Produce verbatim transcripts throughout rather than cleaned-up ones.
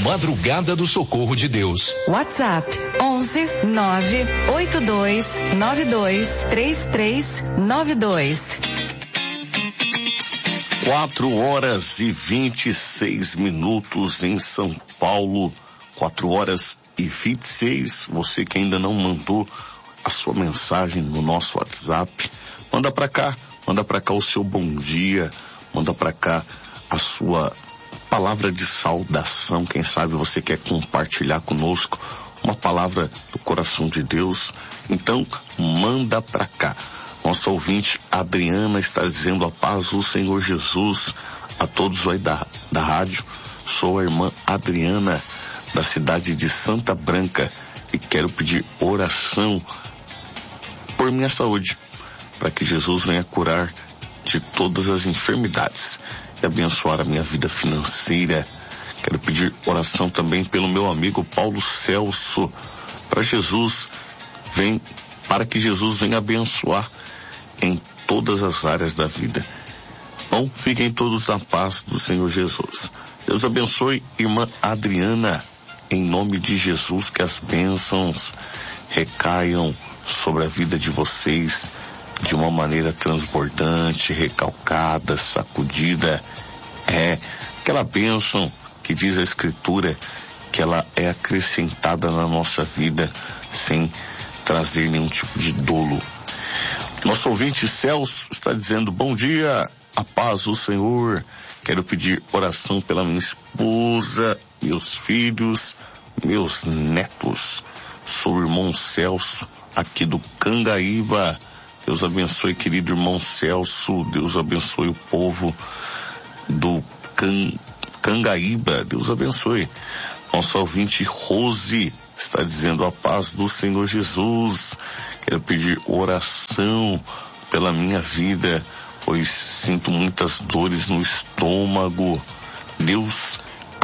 Madrugada do Socorro de Deus. WhatsApp onze nove oito dois nove dois três três nove dois. Quatro horas e vinte e seis minutos em São Paulo. Quatro horas e vinte e seis. Você que ainda não mandou a sua mensagem no nosso WhatsApp, manda pra cá, manda pra cá o seu bom dia, manda pra cá a sua palavra de saudação. Quem sabe você quer compartilhar conosco uma palavra do coração de Deus, então manda pra cá. Nossa ouvinte Adriana está dizendo: a paz do Senhor Jesus a todos aí da, da rádio. Sou a irmã Adriana da cidade de Santa Branca e quero pedir oração por minha saúde, para que Jesus venha curar de todas as enfermidades e abençoar a minha vida financeira. Quero pedir oração também pelo meu amigo Paulo Celso, para Jesus vem, para que Jesus venha abençoar em todas as áreas da vida. Bom, fiquem todos na paz do Senhor Jesus. Deus abençoe, irmã Adriana, em nome de Jesus, que as bênçãos recaiam sobre a vida de vocês de uma maneira transbordante, recalcada, sacudida. É aquela bênção que diz a Escritura que ela é acrescentada na nossa vida sem trazer nenhum tipo de dolo. Nosso ouvinte Celso está dizendo: bom dia, a paz do Senhor. Quero pedir oração pela minha esposa, meus filhos, meus netos. Sou o irmão Celso, aqui do Cangaíba. Deus abençoe, querido irmão Celso. Deus abençoe o povo do Can... Cangaíba. Deus abençoe. Nosso ouvinte Rose está dizendo: a paz do Senhor Jesus. Quero pedir oração pela minha vida, pois sinto muitas dores no estômago. Deus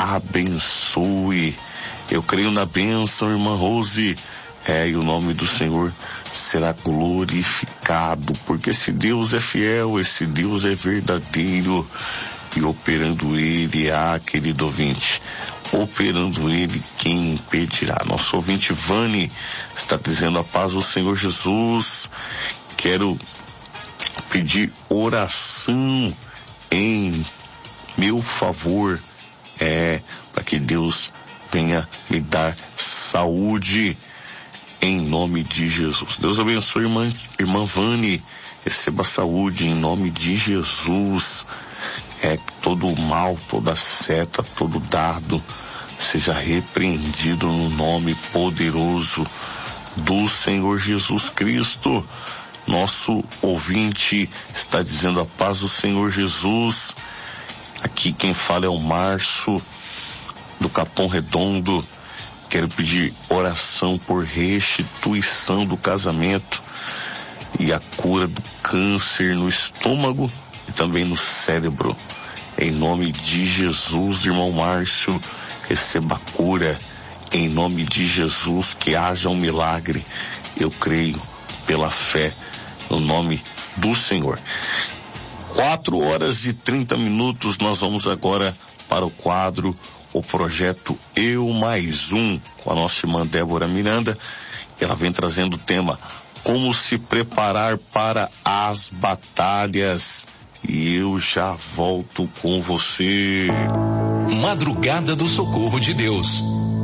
abençoe. Eu creio na bênção, irmã Rose. É, e o nome do Senhor será glorificado, porque esse Deus é fiel, esse Deus é verdadeiro, e operando Ele, ah, querido ouvinte, operando Ele, quem impedirá? Nosso ouvinte Vani está dizendo: a paz do Senhor Jesus. Quero pedir oração em meu favor, é, para que Deus venha me dar saúde, em nome de Jesus. Deus abençoe, irmã, irmã Vani. Receba saúde em nome de Jesus. É que todo o mal, toda seta, todo dardo seja repreendido no nome poderoso do Senhor Jesus Cristo. Nosso ouvinte está dizendo: a paz do Senhor Jesus. Aqui quem fala é o Márcio, do Capão Redondo. Quero pedir oração por restituição do casamento e a cura do câncer no estômago e também no cérebro. Em nome de Jesus, irmão Márcio, receba a cura. Em nome de Jesus, que haja um milagre. Eu creio pela fé no nome do Senhor. Quatro horas e trinta minutos, nós vamos agora para o quadro O Projeto Eu Mais Um, com a nossa irmã Débora Miranda. Ela vem trazendo o tema: como se preparar para as batalhas. E eu já volto com você. Madrugada do Socorro de Deus.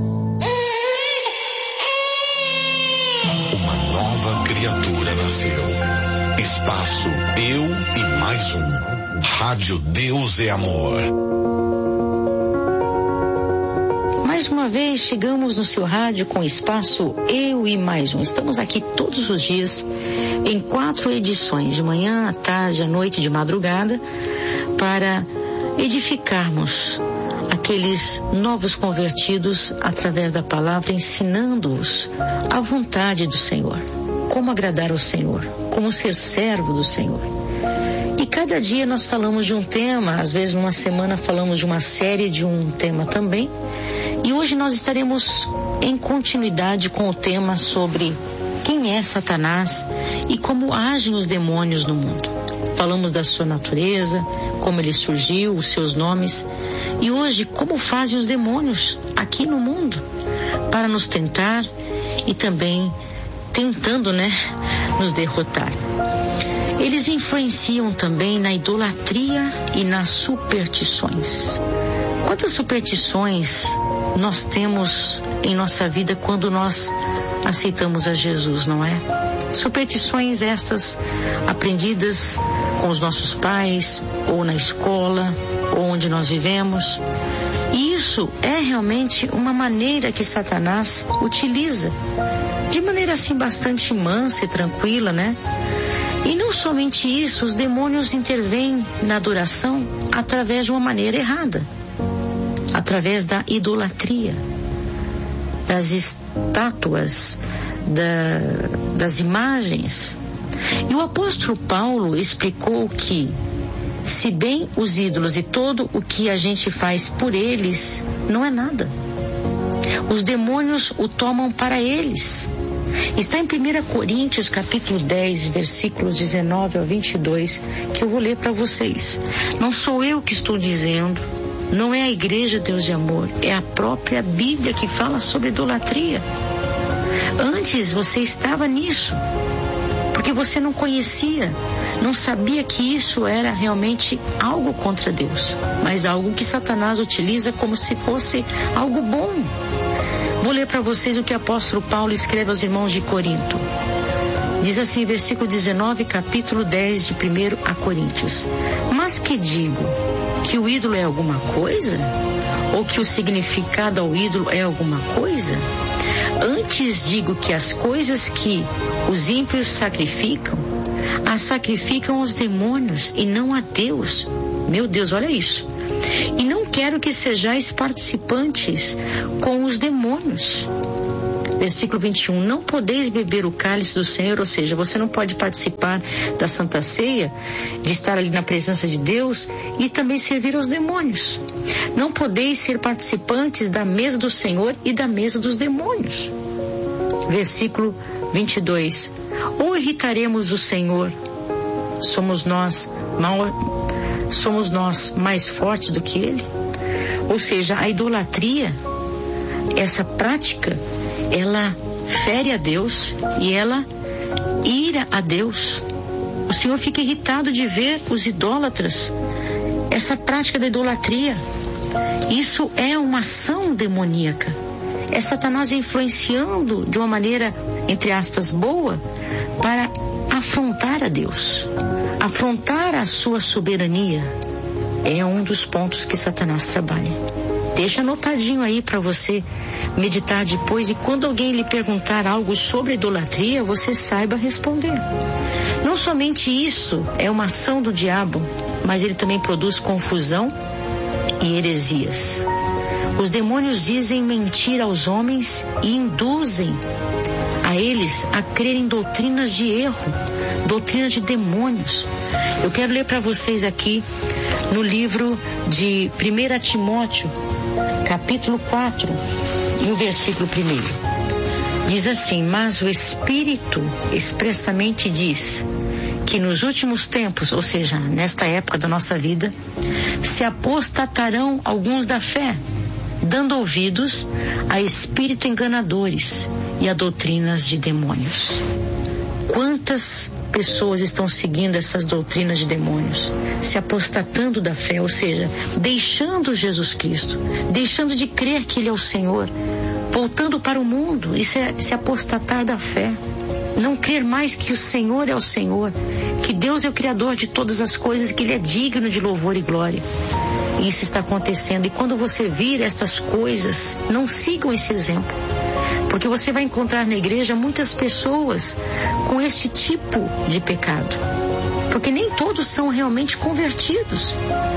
Uma nova criatura nasceu. Espaço Eu e Mais Um. Rádio Deus é Amor. Mais uma vez chegamos no seu rádio com o espaço Eu e Mais Um. Estamos aqui todos os dias em quatro edições, de manhã, à tarde, à noite, de madrugada, para edificarmos aqueles novos convertidos através da palavra, ensinando-os a vontade do Senhor, como agradar ao Senhor, como ser servo do Senhor. E cada dia nós falamos de um tema, às vezes numa semana falamos de uma série de um tema também. E hoje nós estaremos em continuidade com o tema sobre quem é Satanás e como agem os demônios no mundo. Falamos da sua natureza, como ele surgiu, os seus nomes, E hoje, como fazem os demônios aqui no mundo para nos tentar e também tentando, né, nos derrotar? Eles influenciam também na idolatria e nas superstições. Quantas superstições nós temos em nossa vida quando nós aceitamos a Jesus, não é? Superstições estas aprendidas com os nossos pais, ou na escola, ou onde nós vivemos. E isso é realmente uma maneira que Satanás utiliza, de maneira assim bastante mansa e tranquila, né? E não somente isso, os demônios intervêm na adoração através de uma maneira errada, através da idolatria, das estátuas, da, das imagens. E o apóstolo Paulo explicou que, se bem os ídolos e todo o que a gente faz por eles não é nada, os demônios o tomam para eles. Está em primeira Coríntios, capítulo dez, versículos dezenove ao vinte e dois, que eu vou ler para vocês. Não sou eu que estou dizendo, não é a igreja Deus de Amor, é a própria Bíblia que fala sobre idolatria. Antes você estava nisso, porque você não conhecia, não sabia que isso era realmente algo contra Deus, mas algo que Satanás utiliza como se fosse algo bom. Vou ler para vocês o que o apóstolo Paulo escreve aos irmãos de Corinto. Diz assim, versículo dezenove, capítulo dez de primeira Coríntios. Mas que digo? Que o ídolo é alguma coisa? Ou que o significado ao ídolo é alguma coisa? Antes digo que as coisas que os ímpios sacrificam, as sacrificam os demônios e não a Deus. Meu Deus, olha isso. E não quero que sejais participantes com os demônios. Versículo vinte e um, não podeis beber o cálice do Senhor, ou seja, você não pode participar da Santa Ceia, de estar ali na presença de Deus e também servir aos demônios. Não podeis ser participantes da mesa do Senhor e da mesa dos demônios. Versículo vinte e dois, ou irritaremos o Senhor, somos nós mal, somos nós mais fortes do que Ele? Ou seja, a idolatria, essa prática, ela fere a Deus e ela ira a Deus. O Senhor fica irritado de ver os idólatras, essa prática da idolatria. Isso é uma ação demoníaca. É Satanás influenciando de uma maneira, entre aspas, boa, para afrontar a Deus, afrontar a sua soberania. É um dos pontos que Satanás trabalha. Deixa anotadinho aí para você meditar depois, e quando alguém lhe perguntar algo sobre idolatria, você saiba responder. Não somente isso é uma ação do diabo, mas ele também produz confusão e heresias. Os demônios dizem mentira aos homens e induzem a eles a crerem em doutrinas de erro, doutrinas de demônios. Eu quero ler para vocês aqui no livro de primeira Timóteo, capítulo quatro, e o versículo primeiro. Diz assim, mas o Espírito expressamente diz que nos últimos tempos, ou seja, nesta época da nossa vida, se apostatarão alguns da fé, dando ouvidos a espíritos enganadores e a doutrinas de demônios. Quantas pessoas estão seguindo essas doutrinas de demônios, se apostatando da fé, ou seja, deixando Jesus Cristo, deixando de crer que Ele é o Senhor, voltando para o mundo e se, se apostatar da fé, não crer mais que o Senhor é o Senhor, que Deus é o Criador de todas as coisas, que Ele é digno de louvor e glória. Isso está acontecendo, e quando você vir estas coisas, não sigam esse exemplo, porque você vai encontrar na igreja muitas pessoas com este tipo de pecado, porque nem todos são realmente convertidos.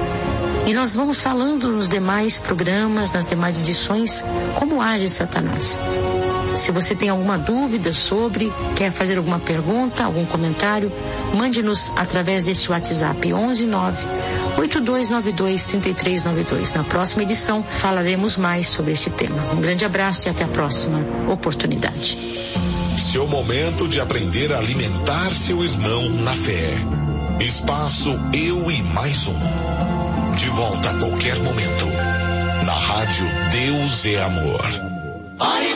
E nós vamos falando nos demais programas, nas demais edições, como age Satanás. Se você tem alguma dúvida sobre, quer fazer alguma pergunta, algum comentário, mande-nos através deste WhatsApp onze nove oito dois nove dois três três nove dois. Na próxima edição falaremos mais sobre este tema. Um grande abraço e até a próxima oportunidade. Seu momento de aprender a alimentar seu irmão na fé. Espaço Eu e Mais Um. De volta a qualquer momento. Na rádio Deus é Amor.